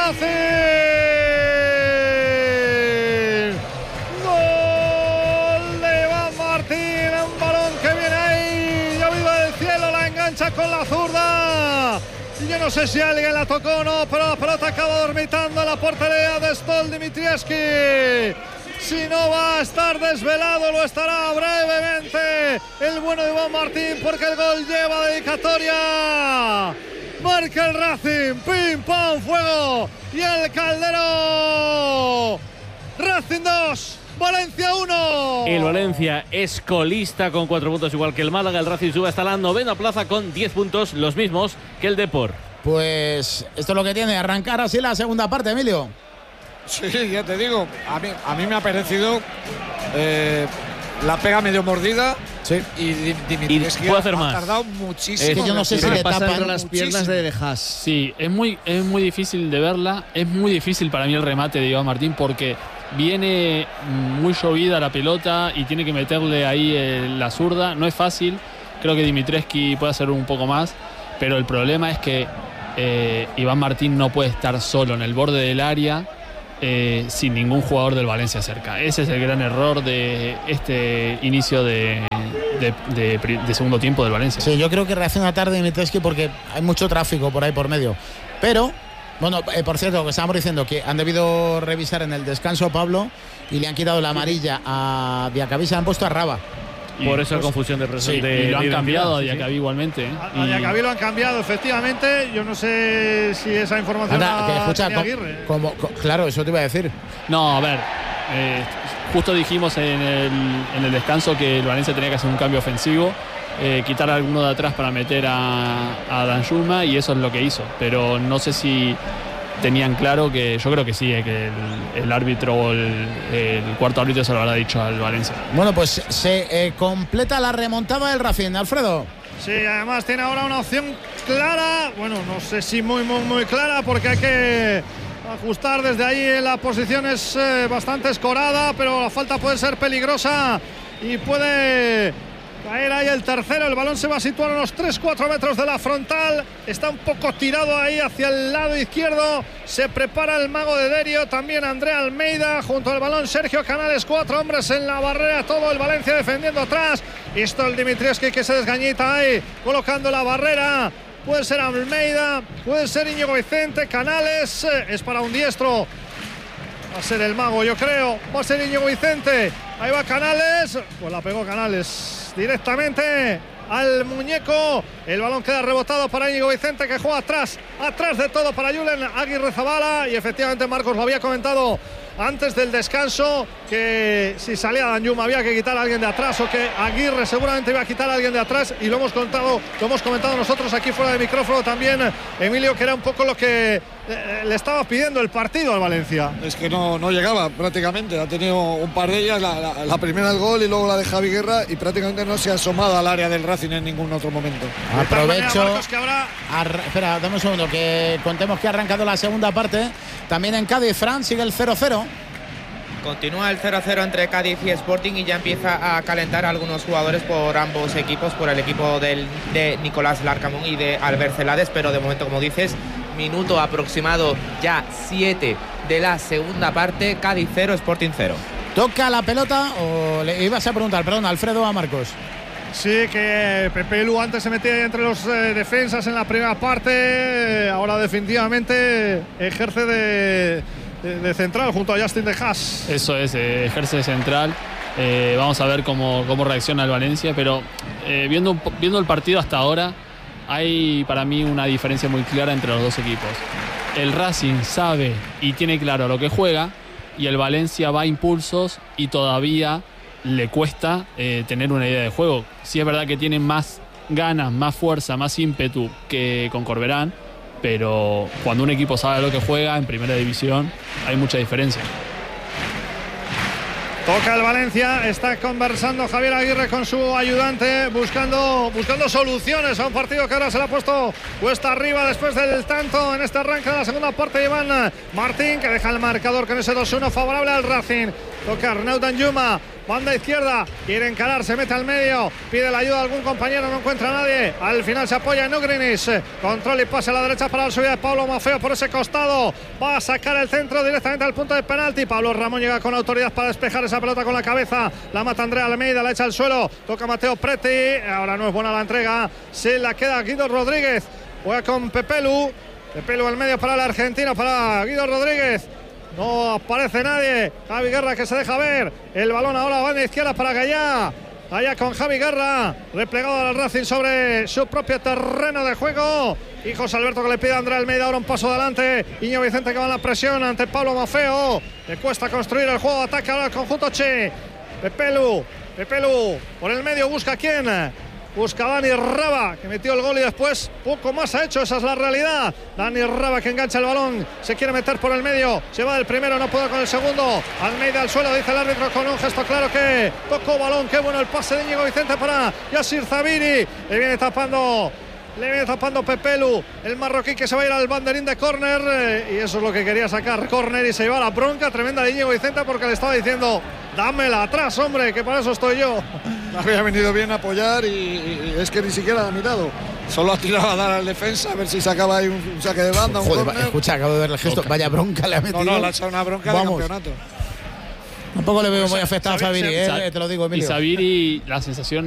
Racing. Gol de Iván Martín, un balón que viene ahí, llovido del cielo, la engancha con la zurda. Yo no sé si alguien la tocó o no, pero la pelota acaba dormitando en la portería de Stol Dimitrievski. Si no va a estar desvelado, lo estará brevemente el bueno de Iván Martín, porque el gol lleva dedicatoria. Marca el Racing, pim, pam, fuego. Y el Calderón. Racing 2, Valencia 1. El Valencia es colista con 4 puntos, igual que el Málaga. El Racing sube hasta la 9ª plaza con 10 puntos, los mismos que el Depor. Pues esto es lo que tiene, arrancar así la segunda parte, Emilio. Sí, ya te digo, a mí me ha parecido la pega medio mordida. Sí. Y Dimitrievski puede hacer más. Ha tardado muchísimo. Es que yo no sé si le pasa entre tapan las piernas de De Haas. Sí, es muy difícil de verla. Es muy difícil para mí el remate de Iván Martín, porque viene muy llovida la pelota y tiene que meterle ahí la zurda. No es fácil. Creo que Dimitrievski puede hacer un poco más, pero el problema es que Iván Martín no puede estar solo en el borde del área sin ningún jugador del Valencia cerca. Ese es el gran error de este inicio de segundo tiempo del Valencia. Sí, yo creo que reacciona tarde Dimitrievski porque hay mucho tráfico por ahí por medio. Pero, bueno, por cierto, que estábamos diciendo que han debido revisar en el descanso, Pablo, y le han quitado la amarilla a Diacabí, se han puesto a Raba. Por eso la confusión de y lo han cambiado a Diacabí igualmente. A Diacabí lo han cambiado, efectivamente. Yo no sé si esa información tenía Aguirre. Claro, eso te iba a decir. No, a ver, justo dijimos en el descanso que el Valencia tenía que hacer un cambio ofensivo, quitar a alguno de atrás para meter a Danjuma, y eso es lo que hizo. Pero no sé si tenían claro que, yo creo que sí, que el árbitro o el cuarto árbitro se lo habrá dicho al Valencia. Bueno, pues se completa la remontada del Racing, Alfredo. Sí, además tiene ahora una opción clara, bueno, no sé si muy clara, porque hay que ajustar desde ahí. En la posición es bastante escorada, pero la falta puede ser peligrosa y puede caer ahí el tercero. El balón se va a situar a unos 3-4 metros de la frontal. Está un poco tirado ahí hacia el lado izquierdo. Se prepara el mago de Derio, también Andrea Almeida. Junto al balón Sergio Canales, 4 hombres en la barrera. Todo el Valencia defendiendo atrás. Y esto el Dimitrievski que se desgañita ahí, colocando la barrera. Puede ser Almeida, puede ser Íñigo Vicente. Canales es para un diestro. Va a ser el mago, yo creo. Va a ser Íñigo Vicente. Ahí va Canales. Pues la pegó Canales directamente al muñeco. El balón queda rebotado para Íñigo Vicente, que juega atrás de todo para Julen Aguirrezabala. Y efectivamente Marcos lo había comentado antes del descanso, que si salía Danjuma había que quitar a alguien de atrás, o que Aguirre seguramente iba a quitar a alguien de atrás, y lo hemos comentado nosotros aquí fuera de micrófono también, Emilio, que era un poco lo que le estaba pidiendo el partido al Valencia. Es que no llegaba prácticamente, ha tenido un par de ellas, la primera el gol y luego la de Javi Guerra, y prácticamente no se ha asomado al área del Racing en ningún otro momento. Aprovecho, espera, dame un segundo, que contemos que ha arrancado la segunda parte. También en Cádiz, Fran, sigue el 0-0. Continúa el 0-0 entre Cádiz y Sporting, y ya empieza a calentar a algunos jugadores por ambos equipos, por el equipo de Nicolás Larcamón y de Albert Celades, pero de momento, como dices, minuto aproximado ya 7 de la segunda parte. Cádiz 0, Sporting 0. ¿Toca la pelota o le ibas a preguntar, perdón, Alfredo, a Marcos? Sí, que Pepe Lu antes se metía entre los defensas en la primera parte, ahora definitivamente ejerce de central junto a Justin De Haas. Eso es, ejerce de central. Vamos a ver cómo reacciona el Valencia, pero viendo el partido hasta ahora, hay para mí una diferencia muy clara entre los dos equipos. El Racing sabe y tiene claro lo que juega, y el Valencia va a impulsos y todavía le cuesta tener una idea de juego. Sí es verdad que tiene más ganas, más fuerza, más ímpetu que con Corberán, pero cuando un equipo sabe lo que juega en primera división hay mucha diferencia. Toca el Valencia, está conversando Javier Aguirre con su ayudante, buscando soluciones a un partido que ahora se le ha puesto cuesta arriba después del tanto en este arranque de la segunda parte de Iván Martín, que deja el marcador con ese 2-1 favorable al Racing. Toca Arnaud Danjuma, banda izquierda, quiere encarar, se mete al medio, pide la ayuda de algún compañero, no encuentra a nadie, al final se apoya en Ugrinis, control y pase a la derecha para la subida de Pablo Maffeo por ese costado, va a sacar el centro directamente al punto de penalti. Pablo Ramón llega con autoridad para despejar esa pelota con la cabeza, la mata Andrea Almeida, la echa al suelo, toca Mateo Preti, ahora no es buena la entrega, se la queda Guido Rodríguez, juega con Pepelu al medio para el argentino, para Guido Rodríguez. No aparece nadie. Javi Guerra que se deja ver. El balón ahora va de izquierda para Gallá. Allá con Javi Guerra. Replegado al Racing sobre su propio terreno de juego. Y José Alberto que le pide a Andrea Almeida ahora un paso adelante. Iñigo Vicente que va en la presión ante Pablo Maffeo. Le cuesta construir el juego. Ataque ahora el conjunto Che. Pepelu por el medio busca a quién. Busca a Dani Raba, que metió el gol y después poco más ha hecho, esa es la realidad. Dani Raba que engancha el balón, se quiere meter por el medio, se va del primero, no puede con el segundo. Almeida al suelo, dice el árbitro con un gesto claro que tocó balón. Qué bueno el pase de Íñigo Vicente para Yassir Zabiri. Le viene tapando Pepelu, el marroquí que se va a ir al banderín de córner, y eso es lo que quería sacar, córner, y se lleva la bronca tremenda de Íñigo Vicente porque le estaba diciendo: dámela atrás, hombre, que para eso estoy yo. Había venido bien a apoyar y es que ni siquiera ha mirado. Solo ha tirado a dar al defensa a ver si sacaba ahí un saque de banda. Joder, escucha, acabo de ver el gesto. Vaya bronca le ha metido. No, le ha echado una bronca de campeonato. Tampoco le veo muy afectado a Zabiri, te lo digo, Emilio. Y Zabiri, la sensación